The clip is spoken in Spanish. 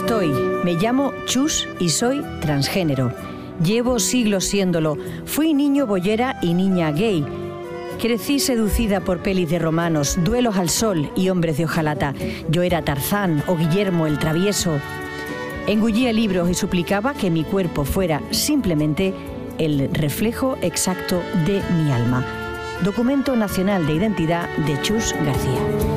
estoy. Me llamo Chus y soy transgénero. Llevo siglos siéndolo. Fui niño boyera y niña gay. Crecí seducida por pelis de romanos, duelos al sol y hombres de hojalata. Yo era Tarzán o Guillermo el Travieso. Engullía libros y suplicaba que mi cuerpo fuera simplemente el reflejo exacto de mi alma. Documento Nacional de Identidad de Chus García.